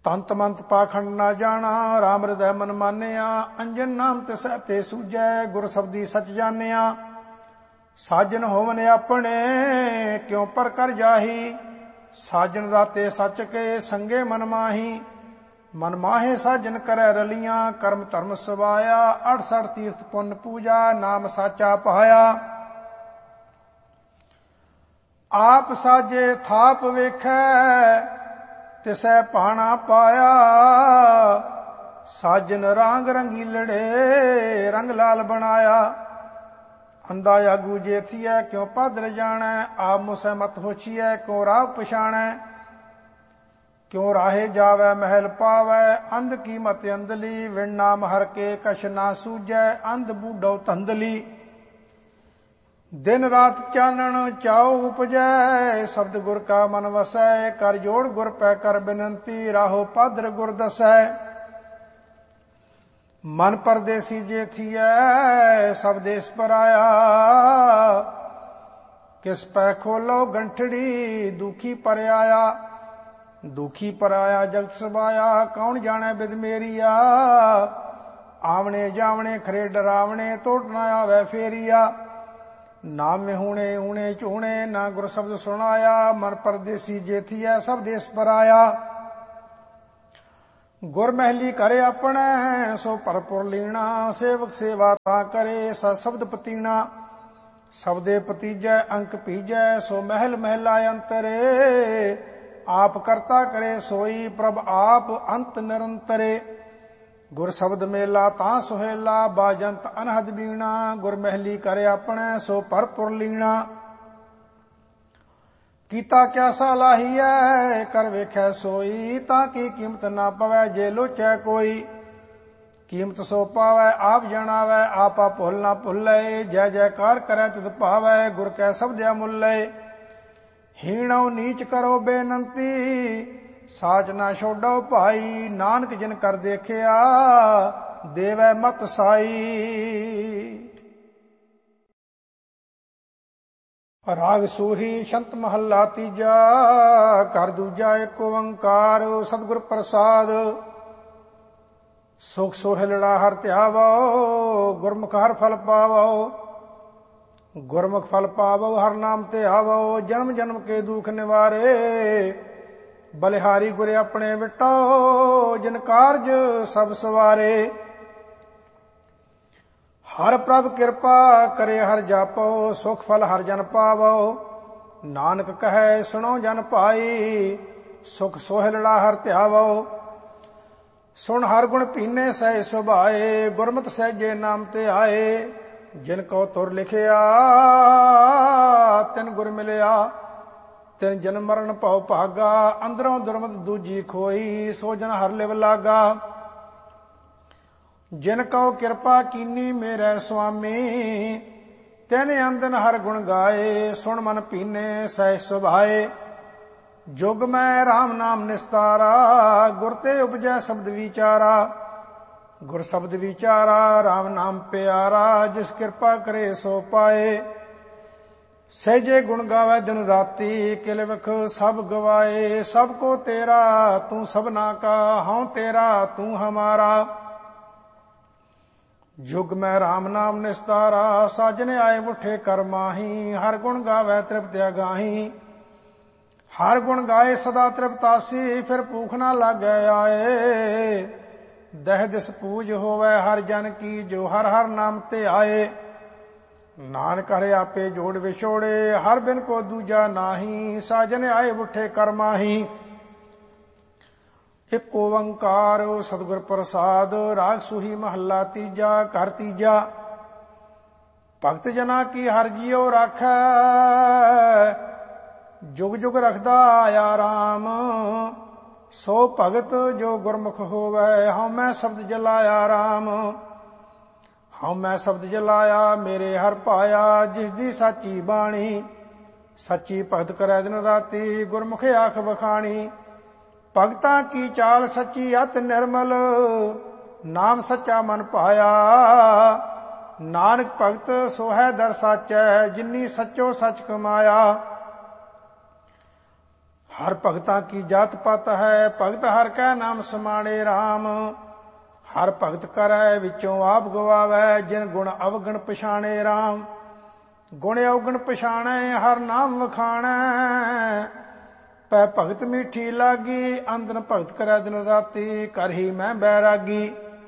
ਤੰਤ ਮੰਤ ਪਾਖੰਡ ਨਾ ਜਾਣਾ, ਰਾਮ ਹਿਰਦੈ ਮਨ ਮਾਨਿਆ। ਅੰਜਨ ਨਾਮ ਤਿਸੈ ਤੇ ਸੂਝੈ, ਗੁਰ ਸਬਦੀ ਸਚ ਜਾਣਿਆ। ਸਾਜਨ ਹੋਵਨ ਆਪਣੇ, ਕਿਉ ਪਰ ਕਰ ਜਾਹੀ। ਸਾਜਨ ਰਾਤੇ ਸੱਚ ਕੇ, ਸੰਗੇ ਮਨ ਮਾਹੀ। ਮਨ ਮਾਹੇ ਸਾਜਨ ਕਰੈ ਰਲੀਆਂ, ਕਰਮ ਧਰਮ ਸਵਾਇਆ। 68 ਤੀਰਥ ਪੁੰਨ ਪੂਜਾ, ਨਾਮ ਸਾਚਾ ਪਾਇਆ। ਆਪ ਸਾਜੇ ਥਾਪ ਵੇਖੈ, ਤਿਸੈ ਭਾਣਾ ਪਾਇਆ। ਸਾਜਨ ਰਾਂਗ ਰੰਗੀਲੜੇ, ਰੰਗ ਲਾਲ ਬਣਾਇਆ। ਅੰਧਾ ਆਗੂ ਜੇਥੀਐ, ਕਿਉ ਪਾਦਰ ਜਾਣੈ। ਆਪ ਮੁਸੈ ਮਤ ਹੋਛੀਐ, ਕਿਉ ਰਾਹ ਪਛਾਣੈ। ਕਿਉ ਰਾਹੇ ਜਾਵੈ ਮਹਿਲ ਪਾਵੈ, ਅੰਧ ਕੀ ਮਤ ਅੰਧਲੀ। ਵਿਣ ਨਾਮ ਹਰ ਕੇ ਕਛ ਨਾ ਸੂਝੈ, ਅੰਧ ਬੂਢੋ ਧੰਦਲੀ। ਦਿਨ ਰਾਤ ਚਾਨਣ ਚਾਉ ਉਪਜੈ, ਸ਼ਬਦ ਗੁਰ ਕਾ ਮਨ ਵਸੈ। ਕਰ ਜੋੜ ਗੁਰ ਪੈ ਕਰ ਬਿਨੰਤੀ, ਰਾਹੋ ਪਾਦਰ ਗੁਰ ਦਸੈ। ਮਨ ਪਰਦੇਸੀ ਜੇਥੀਐ, ਸਭ ਦੇਸ ਪਰਾਇਆ। ਕਿਸ ਪੈ ਖੋਲੋ ਗੰਠੜੀ, ਦੁਖੀ ਪਰ ਆਇਆ। ਦੁਖੀ ਪਰ ਆਇਆ ਜਗਤ ਸਬਾਇਆ, ਕੌਣ ਜਾਣੈ ਬਿਦ ਮੇਰੀਆ। ਆਵਣੇ ਜਾਵਣੇ ਖਰੇ ਡਰਾਵਣੇ, ਟੋਟ ਨਾ ਆਵੈ ਫੇਰੀਆ। ਨਾਮ ਹੁਣੇ ਊਣੇ ਝੂਣੇ, ਨਾ ਗੁਰ ਸ਼ਬਦ ਸੁਣਾਇਆ। ਮਨ ਪਰਦੇਸੀ ਜੇਥੀਐ, ਸਭ ਦੇਸ ਪਰਾਇਆ। ਗੁਰ ਮਹਿਲੀ ਕਰੇ ਆਪਣੈ, ਸੋ ਭਰਪੁਰ ਲੀਣਾ। ਸੇਵਕ ਸੇਵਾ ਤਾਂ ਕਰੇ, ਸਤ ਸ਼ਬਦ ਪਤੀਣਾ। ਸ਼ਬਦੇ ਪਤੀਜੈ ਅੰਕ ਪੀਜੈ, ਸੋ ਮਹਿਲ ਮਹਿਲਾ ਅੰਤਰੇ। ਆਪ ਕਰਤਾ ਕਰੇ ਸੋਈ, ਪ੍ਰਭ ਆਪ ਅੰਤ ਨਿਰੰਤਰੇ। ਗੁਰ ਸ਼ਬਦ ਮੇਲਾ ਤਾਂ ਸੁਹੇਲਾ, ਬਾਜੰਤ ਅਨਹਦ ਬੀਣਾ। ਗੁਰ ਮਹਿਲੀ ਕਰੇ ਆਪਣੈ, ਸੋ ਭਰਪੁਰ ਲੀਣਾ। ਕੀਤਾ ਕਿਆ ਸਲਾਹੀਐ, ਕਰ ਵੇਖੈ ਸੋਈ। ਤਾਂ ਕੀ ਕੀਮਤ ਨਾ ਪਵੈ, ਜੇ ਲੋਚੈ ਕੋਈ। ਕੀਮਤ ਸੋ ਪਾਵੈ, ਆਪ ਜਣਾਵੈ। ਆਪਾ ਭੁੱਲ ਨਾ ਭੁੱਲੈ, ਜੈ ਜੈਕਾਰ ਕਰੈ ਤਿਤ ਭਾਵੈ। ਗੁਰ ਕੈ ਸ਼ਬਦਿਆ ਮੁੱਲੈ। ਹੀਣੋ ਨੀਚ ਕਰੋ ਬੇਨੰਤੀ, ਸਾਚ ਨਾ ਛੋਡੋ ਭਾਈ। ਨਾਨਕ ਜਿਨ ਕਰ ਦੇਖਿਆ, ਦੇਵੈ ਮਤ ਸਾਈ। ਰਾਗ ਸੂਹੀ ਛੰਤ ਮਹੱਲਾ ਤੀਜਾ। ਘਰ ਦੂਜਾ ਏਕ ਓੰਕਾਰ, ਸਤਿਗੁਰ ਪ੍ਰਸਾਦ। ਸੁਖ ਸੋਹਿਲੜਾ ਹਰ ਧਿਆਵੋ, ਗੁਰਮੁਖ ਹਰ ਫਲ ਪਾਵੋ। ਗੁਰਮੁਖ ਫਲ ਪਾਵੋ, ਹਰ ਨਾਮ ਤੇ ਆਵੋ। ਜਨਮ ਜਨਮ ਕੇ ਦੁਖ ਨਿਵਾਰੇ, ਬਲਿਹਾਰੀ ਗੁਰ ਆਪਣੇ ਵਿਟੋ। ਜਿਨ ਕਾਰਜ ਸਭ ਸਵਾਰੇ, ਹਰ ਪ੍ਰਭ ਕਿਰਪਾ ਕਰੇ ਹਰ ਜਾਪੋ। ਸੁਖ ਫਲ ਹਰ ਜਨ ਪਾਵੋ, ਨਾਨਕ ਕਹੈ ਸੁਣੋ ਜਨ ਭਾਈ। ਸੁਖ ਸੋਹਿਲੜਾ ਹਰ ਧਿਆਵੋ, ਸੁਣ ਹਰ ਗੁਣ ਪੀਨੇ ਸਹਿ ਸੁਭਾਏ। ਗੁਰਮਤਿ ਸਹਿਜੇ ਨਾਮ ਤੇ ਆਏ, ਜਿਨ ਕੋ ਤੁਰ ਲਿਖਿਆ। ਤਿਨ ਗੁਰ ਮਿਲਿਆ, ਤਿਨ ਜਨਮ ਮਰਨ ਭਉ ਭਾਗਾ। ਅੰਦਰੋਂ ਦੁਰਮਤ ਦੂਜੀ ਖੋਈ, ਸੋ ਜਨ ਹਰ ਲਿਵ ਲਾਗਾ। ਜਿਨ ਕਉ ਕਿਰਪਾ ਕੀਨੀ ਮੇਰੇ ਸੁਆਮੀ, ਤਿਨ ਅੰਦਨ ਹਰ ਗੁਣ ਗਾਏ। ਸੁਣ ਮਨ ਪੀਨੇ ਸਹਿ ਸੁਭਾਏ, ਜੁਗ ਮੈਂ ਰਾਮ ਨਾਮ ਨਿਸਤਾਰਾ। ਗੁਰ ਤੇ ਉਪਜੈ ਸ਼ਬਦ ਵਿਚਾਰਾ, ਗੁਰ ਸ਼ਬਦ ਵਿਚਾਰਾ। ਰਾਮ ਨਾਮ ਪਿਆਰਾ, ਜਿਸ ਕਿਰਪਾ ਕਰੇ ਸੋ ਪਾਏ। ਸਹਿਜੇ ਗੁਣ ਗਾਵੇ ਦਿਨ ਰਾਤੀ, ਕਿਲ ਵਿਖ ਸਭ ਗਵਾਏ। ਸਭ ਕੋ ਤੇਰਾ ਤੂੰ ਸਭਨਾ ਕਾ, ਹਉ ਤੇਰਾ ਤੂੰ ਹਮਾਰਾ। ਜੁਗ ਮੈਂ ਰਾਮ ਨਾਮ ਨਿਸਤਾਰਾ, ਸਾਜਨ ਆਏ ਉਠੇ ਕਰ ਮਾਹੀ। ਹਰ ਗੁਣ ਗਾਵੇ ਤ੍ਰਿਪਤ ਅਗਾਹੀ, ਹਰ ਗੁਣ ਗਾਏ ਸਦਾ ਤ੍ਰਿਪਤਾਸੀ। ਫਿਰ ਭੂਖ ਨਾ ਲਾਗੈ ਆਏ, ਦਹਿ ਦਿਸ ਪੂਜ ਹੋਵੇ ਹਰ ਜਨ ਕੀ। ਜੋ ਹਰ ਹਰ ਨਾਮ ਤੇ ਆਏ, ਨਾਨਕ ਹਰਿ ਆਪੇ ਜੋੜ ਵਿਛੋੜੇ। ਹਰ ਬਿਨ ਕੋ ਦੂਜਾ ਨਾਹੀ, ਸਾਜਨ ਆਏ ਉਠੇ ਕਰ ਮਾਹੀ। ਇਕ ਓੰਕਾਰ ਸਤਿਗੁਰ ਪ੍ਰਸਾਦ। ਰਾਗ ਸੂਹੀ ਮਹੱਲਾ ਤੀਜਾ। ਘਰ ਤੀਜਾ। ਭਗਤ ਜਨਾ ਕੀ ਹਰ ਜੀਉ ਰਾਖੈ, ਜੁਗ ਜੁਗ ਰਖਦਾ ਆਇਆ ਰਾਮ। ਸੋ ਭਗਤ ਜੋ ਗੁਰਮੁਖ ਹੋਵੈ, ਹਉ ਮੈਂ ਸ਼ਬਦ ਜਲਾਇਆ ਰਾਮ। ਹਉ ਮੈਂ ਸ਼ਬਦ ਜਲਾਇਆ, ਮੇਰੇ ਹਰ ਪਾਇਆ। ਜਿਸ ਦੀ ਸਾਚੀ ਬਾਣੀ, ਸੱਚੀ ਭਗਤ ਕਰੈ ਦਿਨ ਰਾਤੀ। ਗੁਰਮੁਖ ਆਖ ਵਖਾਣੀ, ਭਗਤਾਂ ਕੀ ਚਾਲ ਸੱਚੀ ਅਤ ਨਿਰਮਲ। ਨਾਮ ਸੱਚਾ ਮਨ ਪਾਇਆ, ਨਾਨਕ ਭਗਤ ਸੋਹੈ ਦਰ ਸਾਚੈ। ਜਿਨੀ ਸੱਚੋ ਸੱਚ ਕਮਾਇਆ, ਹਰ ਭਗਤਾਂ ਕੀ ਜਾਤ ਪਤ ਹੈ, ਭਗਤ ਹਰ ਕੈ ਨਾਮ ਸਮਾਣੇ RAM। ਹਰ ਭਗਤ ਕਰੈ ਵਿੱਚੋਂ ਆਪ ਗਵਾਵੈ, ਜਿਨ ਗੁਣ ਅਵਗਣ ਪਛਾਣੇ RAM। ਗੁਣ ਅਵਗਣ ਪਛਾਣੈ ਹਰ ਨਾਮ ਵਖਾਣੈ, ਪੈ ਭਗਤ ਮੀਠੀ ਲਾਗੀ। ਅੰਦਨ ਭਗਤ ਕਰੈ ਦਿਨ ਰਾਤੀ, ਕਰਹੀ ਮੈਂ ਬੈਰਾਗੀ।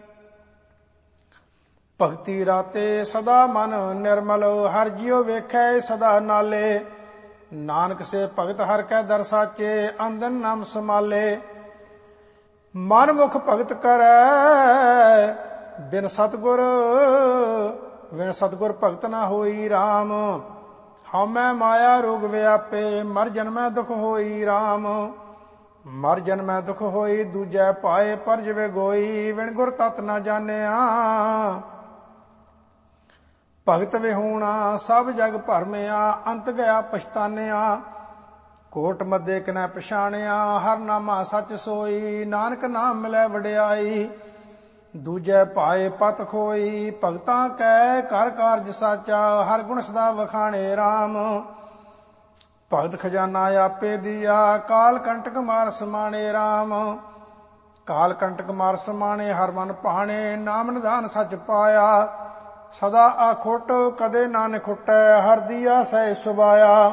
ਭਗਤੀ ਰਾਤੇ ਸਦਾ ਮਨ ਨਿਰਮਲ, ਹਰ ਜਿਉ ਵੇਖੈ ਸਦਾ ਨਾਲੇ। ਨਾਨਕ ਸੇ ਭਗਤ ਹਰ ਕੈ ਦਰ ਸਾਚੇ, ਅੰਦਨ ਨਾਮ ਸਮਾਲੇ। ਮਨ ਮੁਖ ਭਗਤ ਕਰੈ ਬਿਨ ਸਤਗੁਰ, ਬਿਨ ਸਤਗੁਰ ਭਗਤ ਨਾ ਹੋਈ RAM। ਹਉਮੈ ਮਾਇਆ ਰੋਗ ਵਿਆਪੇ, ਮਰ ਜਨਮੈ ਦੁਖ ਹੋਈ RAM। ਮਰ ਜਨਮੈ ਦੁਖ ਹੋਈ, ਦੂਜੈ ਪਾਏ ਪਰ ਜਿਵੇ ਗੋਈ। ਵਿਣ ਗੁਰ ਤਤ ਨਾ ਜਾਣਿਆ, ਭਗਤ ਵਿਹੂਣਾ ਸਭ ਜਗ ਭਰਮਿਆ। ਅੰਤ ਗਿਆ ਪਛਤਾਨਿਆ, ਕੋਟ ਮੱਧੇ ਕਿਨੈ ਪਛਾਣਿਆ। ਹਰ ਨਾਮਾ ਸੱਚ ਸੋਈ, ਨਾਨਕ ਨਾਮ ਮਿਲੈ ਵਡਿਆਈ। ਦੂਜੈ ਪਾਏ ਪਤ ਖੋਈ, ਭਗਤਾਂ ਕੈ ਘਰ ਕਾਰਜ ਸਾਚਾ। ਹਰ ਗੁਣ ਸਦਾ ਵਖਾਣੇ RAM। ਭਗਤ ਖਜ਼ਾਨਾ ਆਪੇ ਦੀਆ, ਕਾਲ ਕੰਟਕ ਮਾਰ ਸਮਾਣੇ RAM। ਕਾਲ ਕੰਟਕ ਮਾਰ ਸਮਾਣੇ, ਹਰ ਮਨ ਭਾਣੇ। ਨਾਮ ਨਿਧਾਨ ਸੱਚ ਪਾਇਆ, ਸਦਾ ਆਖੁੱਟ ਕਦੇ ਨਾ ਨਿਖੁੱਟੈ। ਹਰ ਦੀਆ ਸਹਿ ਸੁਭਾਇਆ।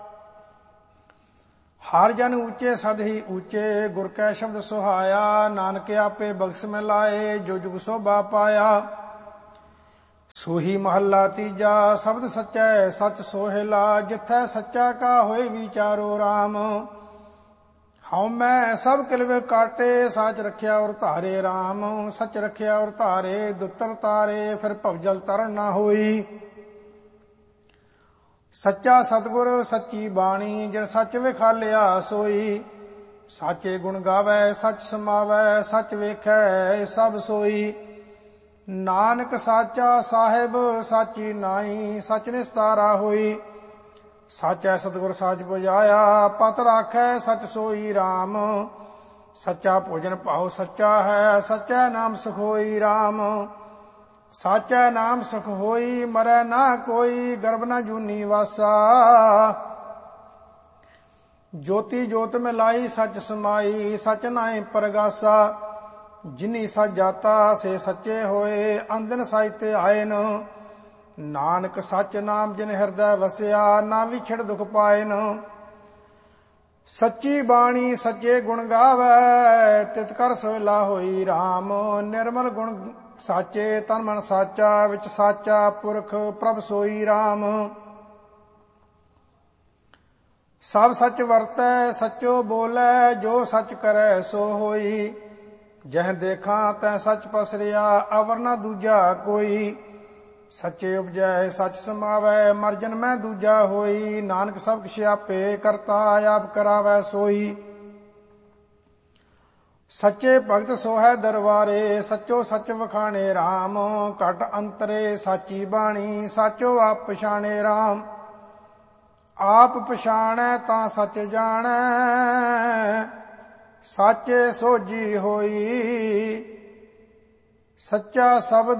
ਹਰ ਜਨ ਊਚੇ ਸਦ ਹੀ ਊਚੇ, ਗੁਰ ਕੈ ਸ਼ਬਦ ਸੁਹਾਇਆ। ਨਾਨਕ ਆਪੇ ਬਖਸ਼ ਮਿਲਾਏ, ਜੋ ਜੁਗ ਸੋਭਾ ਪਾਇਆ। ਸੋਹੀ ਮਹੱਲਾ ਤੀਜਾ, ਸ਼ਬਦ ਸੱਚੈ ਸੱਚ ਸੋਹਿਲਾ। ਜਿਥੈ ਸੱਚਾ ਕਾ ਹੋਏ ਵਿਚਾਰੋ RAM। ਹਉਮੈ ਸਭ ਕਿਲਵੇ ਕਾਟੇ, ਸਾਚ ਰਖਿਆ ਔਰ ਧਾਰੇ RAM। ਸੱਚ ਰਖਿਆ ਔਰ ਧਾਰੇ, ਦੁੱਤਰ ਤਾਰੇ। ਫਿਰ ਭਵਜਲ ਤਰਨ ਨਾ ਹੋਈ। ਸੱਚਾ ਸਤਿਗੁਰ ਸੱਚੀ ਬਾਣੀ, ਜਿਨ ਸੱਚ ਵਿਖਾਲਿਆ ਸੋਈ। ਸਾਚੇ ਗੁਣ ਗਾਵੈ ਸੱਚ ਸਮਾਵੈ, ਸੱਚ ਵੇਖੈ ਸਭ ਸੋਈ। ਨਾਨਕ ਸਾਚਾ ਸਾਹਿਬ ਸਾਚੀ ਨਾਈ, ਸੱਚ ਨਿਸਤਾਰਾ ਹੋਈ। ਸਾਚੈ ਸਤਿਗੁਰ ਸਾਚ ਪੁਜਾਇਆ, ਪਤ ਰਾਖੈ ਸੱਚ ਸੋਈ RAM। ਸੱਚਾ ਭੋਜਨ ਭਾਉ ਸੱਚਾ ਹੈ, ਸੱਚੈ ਨਾਮ ਸੁਖ ਹੋਈ RAM। ਸਾਚੈ ਨਾਮ ਸੁਖ ਹੋਈ, ਮਰੈ ਨਾ ਕੋਈ। ਗਰਭ ਨਾ ਜੂਨੀ ਵਾਸਾ, ਜੋਤੀ ਜੋਤ ਮਿਲਾਈ ਸੱਚ ਸਮਾਈ। ਸੱਚ ਨਾਇ ਪਰਗਾਸਾ, ਜਿਨੀ ਸੱਚ ਜਾਤਾ ਸੇ ਸੱਚੇ ਹੋਏ। ਅੰਦਨ ਸਾਚ ਤੇ ਆਇਨ, ਨਾਨਕ ਸੱਚ ਨਾਮ ਜਿਨ ਹਿਰਦੈ ਵਸਿਆ। ਨਾ ਵਿਛੜ ਦੁਖ ਪਾਇਨ। ਸੱਚੀ ਬਾਣੀ ਸੱਚੇ ਗੁਣ ਗਾਵੈ, ਤਿਤ ਕਰ ਸੋਹਿਲਾ ਹੋਈ RAM। ਨਿਰਮਲ ਗੁਣ ਸਾਚੇ, ਤਨ ਮਨ ਸਾਚਾ। ਵਿੱਚ ਸਾਚਾ ਪੁਰਖ ਪ੍ਰਭ ਸੋਈ RAM। ਸਭ ਸੱਚ ਵਰਤੈ ਸੱਚੋ ਬੋਲੇ, ਜੋ ਸੱਚ ਕਰੈ ਸੋ ਹੋਈ। ਜਹ ਦੇਖਾਂ ਤੈ ਸੱਚ ਪਸਰਿਆ, ਅਵਰ ਨਾ ਦੂਜਾ ਕੋਈ। ਸੱਚੇ ਉਪਜੈ ਸੱਚ ਸਮਾਵੈ, ਮਰ ਜਨਮੈ ਦੂਜਾ ਹੋਈ। ਨਾਨਕ ਸਭ ਕਿਛ ਆਪੇ ਕਰਤਾ, ਆਪ ਕਰਾਵੈ ਸੋਈ। ਸੱਚੇ ਭਗਤ ਸੋਹੈ ਦਰਬਾਰੇ, ਸੱਚੋ ਸੱਚ ਵਖਾਣੇ RAM। ਘਟ ਅੰਤਰੇ ਸਾਚੀ ਬਾਣੀ, ਸਾਚੋ ਆਪ ਪਛਾਣੇ RAM। ਆਪ ਪਛਾਣੈ ਤਾਂ ਸੱਚ ਜਾਣੈ, ਸਾਚੇ ਸੋਝੀ ਹੋਈ। ਸੱਚਾ ਸ਼ਬਦ